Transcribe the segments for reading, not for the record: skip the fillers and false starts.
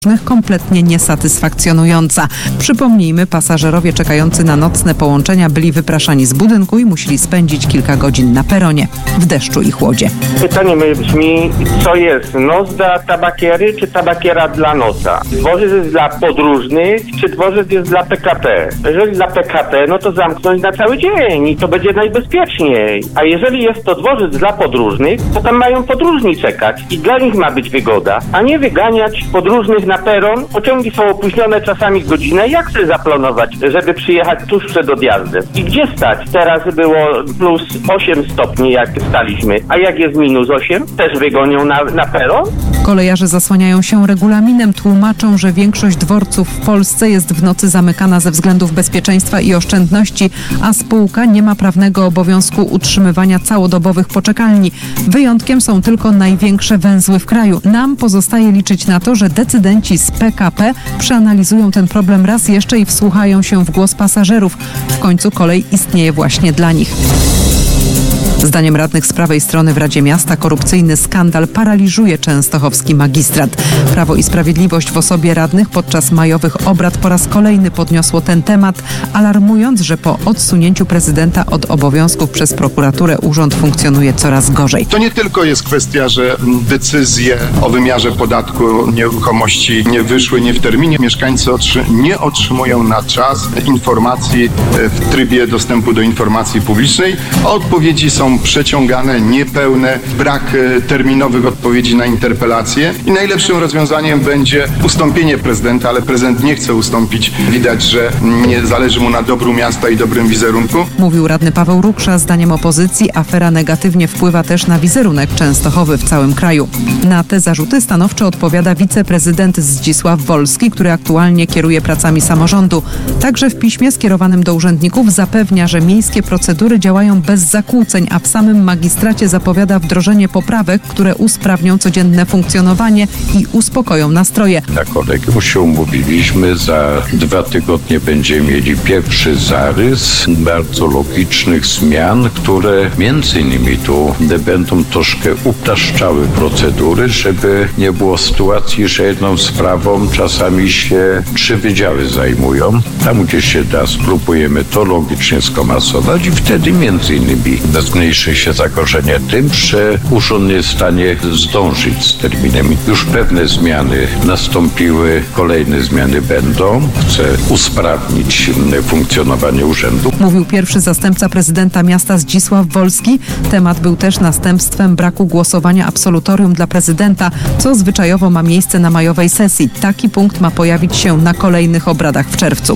kompletnie niesatysfakcjonująca. Przypomnijmy, pasażerowie czekający na nocne połączenia byli wypraszani z budynku i musieli spędzić kilka godzin na peronie, w deszczu i chłodzie. Pytanie moje brzmi, co jest nos dla tabakiery, czy tabakiera dla nosa? Dworzec jest dla podróżnych, czy dworzec jest dla PKP? Jeżeli dla PKP, no to zamknąć na cały dzień i to będzie najbezpieczniej. A jeżeli jest to dworzec dla podróżnych, to tam mają podróżni czekać i dla nich ma być wygoda, a nie wyganiać podróżnych na peron. Pociągi są opóźnione czasami godzinę. Jak chcę zaplanować, żeby przyjechać tuż przed odjazdem? I gdzie stać? Teraz było plus 8 stopni, jak staliśmy. A jak jest minus 8? Też wygonią na peron? Kolejarze zasłaniają się regulaminem, tłumaczą, że większość dworców w Polsce jest w nocy zamykana ze względów bezpieczeństwa i oszczędności, a spółka nie ma prawnego obowiązku utrzymywania całodobowych poczekalni. Wyjątkiem są tylko największe węzły w kraju. Nam pozostaje liczyć na to, że decydenci z PKP przeanalizują ten problem raz jeszcze i wsłuchają się w głos pasażerów. W końcu kolej istnieje właśnie dla nich. Zdaniem radnych z prawej strony w Radzie Miasta korupcyjny skandal paraliżuje częstochowski magistrat. Prawo i Sprawiedliwość w osobie radnych podczas majowych obrad po raz kolejny podniosło ten temat, alarmując, że po odsunięciu prezydenta od obowiązków przez prokuraturę urząd funkcjonuje coraz gorzej. To nie tylko jest kwestia, że decyzje o wymiarze podatku nieruchomości nie wyszły nie w terminie. Mieszkańcy nie otrzymują na czas informacji w trybie dostępu do informacji publicznej, a odpowiedzi są przeciągane, niepełne, brak terminowych odpowiedzi na interpelacje i najlepszym rozwiązaniem będzie ustąpienie prezydenta, ale prezydent nie chce ustąpić. Widać, że nie zależy mu na dobru miasta i dobrym wizerunku. Mówił radny Paweł Ruksza. Zdaniem opozycji afera negatywnie wpływa też na wizerunek Częstochowy w całym kraju. Na te zarzuty stanowczo odpowiada wiceprezydent Zdzisław Wolski, który aktualnie kieruje pracami samorządu. Także w piśmie skierowanym do urzędników zapewnia, że miejskie procedury działają bez zakłóceń, a w samym magistracie zapowiada wdrożenie poprawek, które usprawnią codzienne funkcjonowanie i uspokoją nastroje. Na kolegium się umówiliśmy, za 2 tygodnie będziemy mieli pierwszy zarys bardzo logicznych zmian, które między innymi tu będą troszkę upraszczały procedury, żeby nie było sytuacji, że jedną sprawą czasami się 3 wydziały zajmują. Tam gdzie się da, spróbujemy to logicznie skomasować i wtedy między innymi zmniejszy się zagrożenie tym, że urząd nie jest w stanie zdążyć z terminem. Już pewne zmiany nastąpiły, kolejne zmiany będą. Chcę usprawnić funkcjonowanie urzędu. Mówił pierwszy zastępca prezydenta miasta Zdzisław Wolski. Temat był też następstwem braku głosowania absolutorium dla prezydenta, co zwyczajowo ma miejsce na majowej sesji. Taki punkt ma pojawić się na kolejnych obradach w czerwcu.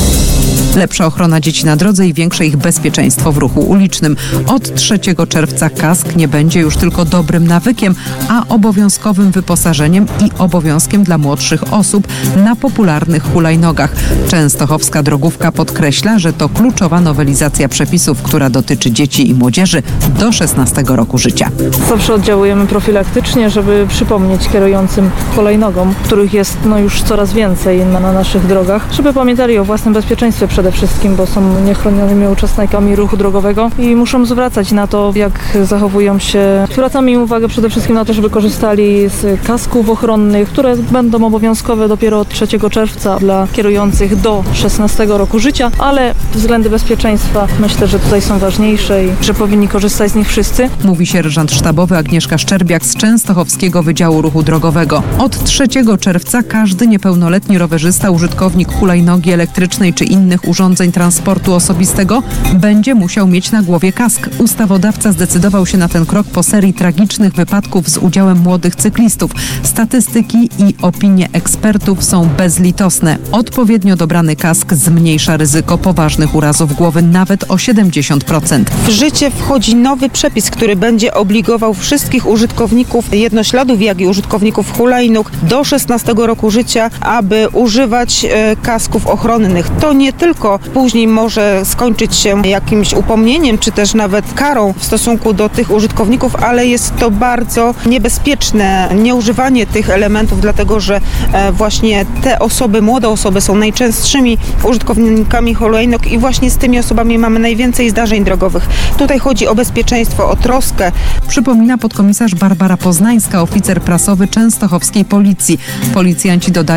Lepsza ochrona dzieci na drodze i większe ich bezpieczeństwo w ruchu ulicznym. Od 3 czerwca kask nie będzie już tylko dobrym nawykiem, a obowiązkowym wyposażeniem i obowiązkiem dla młodszych osób na popularnych hulajnogach. Częstochowska drogówka podkreśla, że to kluczowa nowelizacja przepisów, która dotyczy dzieci i młodzieży do 16 roku życia. Zawsze oddziałujemy profilaktycznie, żeby przypomnieć kierującym hulajnogom, których jest już coraz więcej na naszych drogach, żeby pamiętali o własnym bezpieczeństwie przede wszystkim, bo są niechronionymi uczestnikami ruchu drogowego i muszą zwracać na to, jak zachowują się. Zwracamy im uwagę przede wszystkim na to, żeby korzystali z kasków ochronnych, które będą obowiązkowe dopiero od 3 czerwca dla kierujących do 16 roku życia, ale względy bezpieczeństwa myślę, że tutaj są ważniejsze i że powinni korzystać z nich wszyscy. Mówi sierżant sztabowy Agnieszka Szczerbiak z Częstochowskiego Wydziału Ruchu Drogowego. Od 3 czerwca każdy niepełnoletni rowerzysta, użytkownik hulajnogi elektrycznej czy innych urządzeń transportu osobistego będzie musiał mieć na głowie kask. Ustawodawca zdecydował się na ten krok po serii tragicznych wypadków z udziałem młodych cyklistów. Statystyki i opinie ekspertów są bezlitosne. Odpowiednio dobrany kask zmniejsza ryzyko poważnych urazów głowy nawet o 70%. W życie wchodzi nowy przepis, który będzie obligował wszystkich użytkowników jednośladów, jak i użytkowników hulajnóg do 16 roku życia, aby używać kasków ochronnych. To nie tylko tylko później może skończyć się jakimś upomnieniem, czy też nawet karą w stosunku do tych użytkowników, ale jest to bardzo niebezpieczne nieużywanie tych elementów, dlatego że właśnie te osoby, młode osoby są najczęstszymi użytkownikami hulajnóg i właśnie z tymi osobami mamy najwięcej zdarzeń drogowych. Tutaj chodzi o bezpieczeństwo, o troskę. Przypomina podkomisarz Barbara Poznańska, oficer prasowy częstochowskiej policji. Policjanci dodają,